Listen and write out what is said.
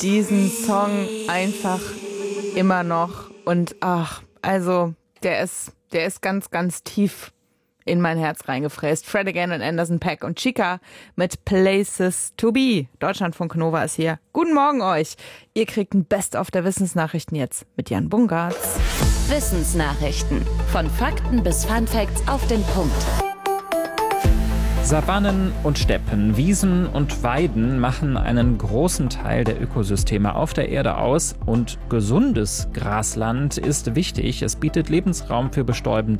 diesen Song einfach immer noch. Und der ist ganz, ganz tief in mein Herz reingefräst. Fred Again und Anderson .Paak und Chica mit Places to Be. Deutschlandfunk Nova ist hier. Guten Morgen euch. Ihr kriegt ein Best-of der Wissensnachrichten jetzt mit Jan Bungartz. Wissensnachrichten. Von Fakten bis Funfacts auf den Punkt. Savannen und Steppen, Wiesen und Weiden machen einen großen Teil der Ökosysteme auf der Erde aus. Und gesundes Grasland ist wichtig. Es bietet Lebensraum für bestäubende